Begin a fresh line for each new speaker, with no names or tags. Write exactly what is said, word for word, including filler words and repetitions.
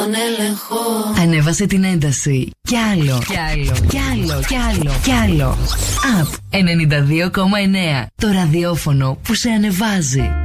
Ανέβασε την ένταση. Κι άλλο, κι άλλο, κι άλλο, κι άλλο, κι άλλο. Απ ενενήντα δύο κόμμα εννέα. Το ραδιόφωνο που σε ανεβάζει.